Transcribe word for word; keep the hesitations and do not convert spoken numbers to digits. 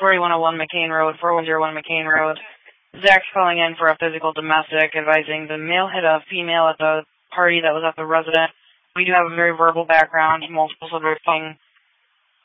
forty-one oh one McCain Road, four one zero one McCain Road. Zach's calling in for a physical domestic, advising the male hit a female at the party that was at the resident. We do have a very verbal background, multiple subjects